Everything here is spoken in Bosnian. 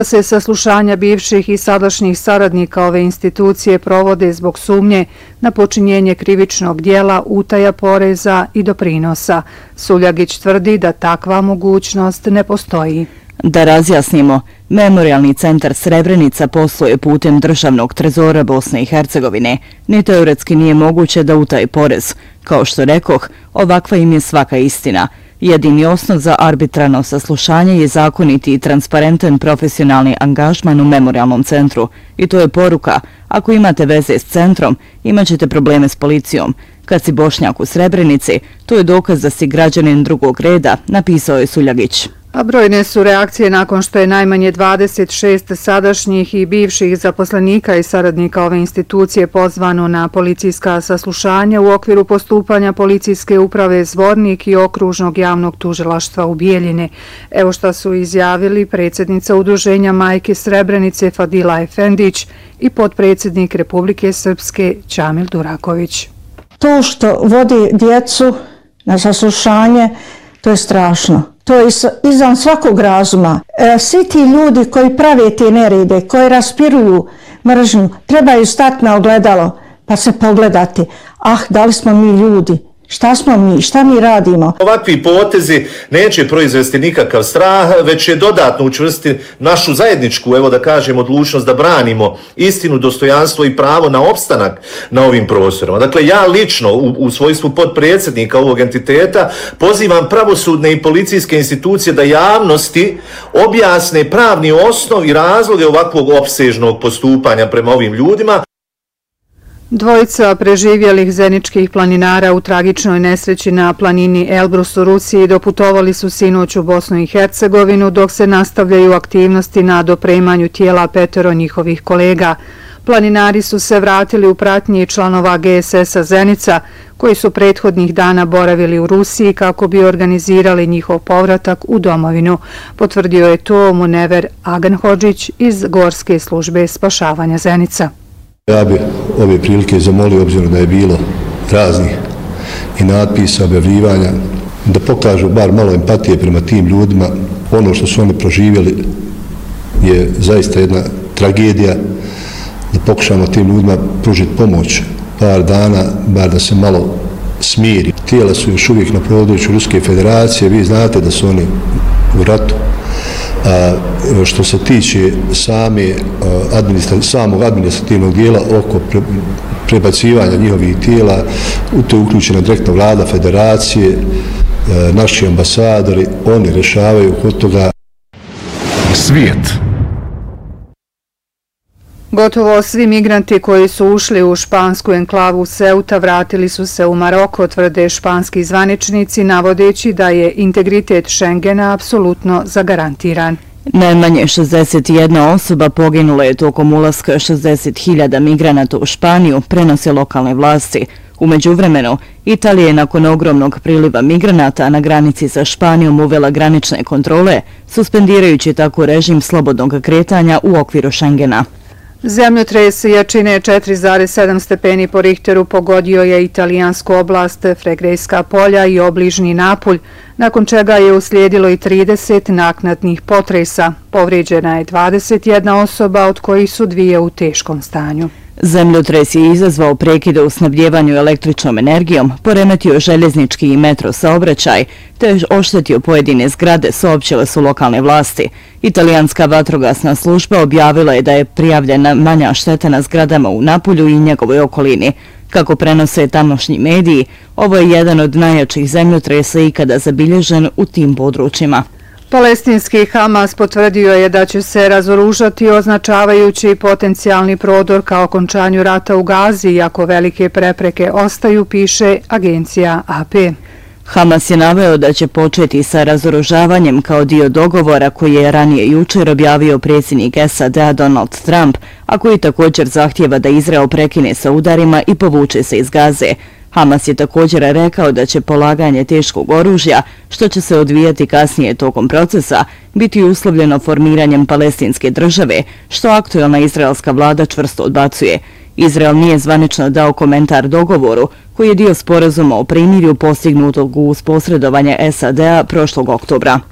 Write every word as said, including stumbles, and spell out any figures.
se saslušanja bivših i sadašnjih saradnika ove institucije provode zbog sumnje na počinjenje krivičnog dijela utaja poreza i doprinosa. Suljagić tvrdi da takva mogućnost ne postoji. Da razjasnimo, Memorijalni centar Srebrenica posluje putem državnog trezora Bosne i Hercegovine. Ni teoretski nije moguće da utaje porez. Kao što rekoh, ovakva im je svaka istina. Jedini osnov za arbitrarno saslušanje je zakoniti i transparentan profesionalni angažman u Memorijalnom centru. I to je poruka, ako imate veze s centrom, imat ćete probleme s policijom. Kad si Bošnjak u Srebrenici, to je dokaz da si građanin drugog reda, napisao je Suljagić. A brojne su reakcije nakon što je najmanje dvadeset šest sadašnjih i bivših zaposlenika i saradnika ove institucije pozvano na policijska saslušanja u okviru postupanja policijske uprave Zvornik i okružnog javnog tužilaštva u Bijeljini. Evo šta su izjavili predsjednica udruženja Majke Srebrenice Fadila Efendić i potpredsjednik Republike Srpske Ćamil Duraković. To što vodi djecu na saslušanje, to je strašno. To je izvan svakog razuma. E, svi ti ljudi koji prave te nerede, koji raspiruju mržnju, trebaju stati na ogledalo pa se pogledati. Ah, da li smo mi ljudi? Šta smo mi? Šta mi radimo? Ovakvi potezi neće proizvesti nikakav strah, već je dodatno učvrstiti našu zajedničku, evo da kažem, odlučnost da branimo istinu, dostojanstvo i pravo na opstanak na ovim prostorima. Dakle, ja lično u, u svojstvu potpredsjednika ovog entiteta pozivam pravosudne i policijske institucije da javnosti objasne pravni osnov i razloge ovakvog opsežnog postupanja prema ovim ljudima. Dvojica preživjelih zeničkih planinara u tragičnoj nesreći na planini Elbrus u Rusiji doputovali su sinoć u Bosnu i Hercegovinu dok se nastavljaju aktivnosti na dopremanju tijela petero njihovih kolega. Planinari su se vratili u pratnji članova G S S-a Zenica koji su prethodnih dana boravili u Rusiji kako bi organizirali njihov povratak u domovinu. Potvrdio je to Munever Aganhodžić iz Gorske službe spašavanja Zenica. Ja bi ove prilike zamolio, obzirom da je bilo raznih i natpisa, objavljivanja, da pokažu bar malo empatije prema tim ljudima. Ono što su oni proživjeli je zaista jedna tragedija, da pokušamo tim ljudima pružiti pomoć par dana, bar da se malo smiri. Tijela su još uvijek na području Ruske federacije, vi znate da su oni u ratu. A, što se tiče same, administra, samog administrativnog dijela oko pre, prebacivanja njihovih tijela, u to je uključena direktno vlada federacije, a, naši ambasadori, oni rješavaju kod toga. Svijet. Gotovo svi migranti koji su ušli u špansku enklavu Ceuta vratili su se u Maroko, tvrde španski zvaničnici, navodeći da je integritet Schengena apsolutno zagarantiran. Najmanje šezdeset jedna osoba poginula je tokom ulaska šezdeset hiljada migranata u Španiju, prenose lokalne vlasti. U međuvremenu, Italija je nakon ogromnog priliva migranata na granici sa Španijom uvela granične kontrole, suspendirajući tako režim slobodnog kretanja u okviru Schengena. Zemljotres jačine četiri zarez sedam stepeni po Richteru pogodio je italijansku oblast Fregrejska polja i obližnji Napulj, nakon čega je uslijedilo i trideset naknadnih potresa. Povrijeđena je dvadeset jedna osoba, od kojih su dvije u teškom stanju. Zemljotres je izazvao prekide u snabdjevanju električnom energijom, poremetio željeznički i metro saobraćaj, te oštetio pojedine zgrade, saopćile su lokalne vlasti. Italijanska vatrogasna služba objavila je da je prijavljena manja šteta na zgradama u Napulju i njegovoj okolini. Kako prenose tamošnji mediji, ovo je jedan od najjačih zemljotresa ikada zabilježen u tim područjima. Palestinski Hamas potvrdio je da će se razoružati, označavajući potencijalni prodor ka okončanju rata u Gazi, iako velike prepreke ostaju, piše agencija A P. Hamas je naveo da će početi sa razoružavanjem kao dio dogovora koji je ranije jučer objavio predsjednik S A D-a Donald Trump, a koji također zahtijeva da Izrael prekine sa udarima i povuče se iz Gaze. Hamas je također rekao da će polaganje teškog oružja, što će se odvijati kasnije tokom procesa, biti uslovljeno formiranjem palestinske države, što aktuelna izraelska vlada čvrsto odbacuje. Izrael nije zvanično dao komentar dogovoru, koji je dio sporazuma o primirju postignutog uz posredovanje S A D-a prošlog oktobra.